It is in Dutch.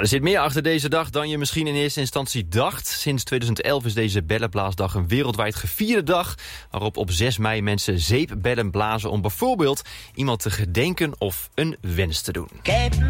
er zit meer achter deze dag dan je misschien in eerste instantie dacht. Sinds 2011 is deze bellenblaasdag een wereldwijd gevierde dag, waarop op 6 mei mensen zeepbellen blazen om bijvoorbeeld iemand te gedenken of een wens te doen.